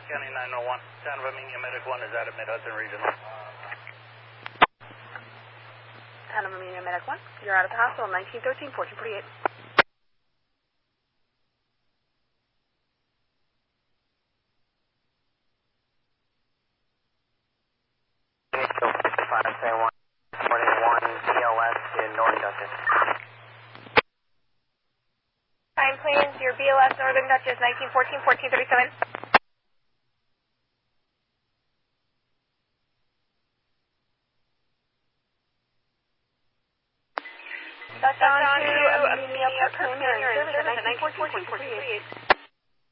County 901. Town of Amenia Medic 1 is out of Mid-Hudson Regional. Town of Amenia Medic 1, you're out of the hospital, 1913, 1448. Time plans, your BLS Northern Dutchess 1914, 1437. That's on to Amenia Park Care service at 1914, 1448.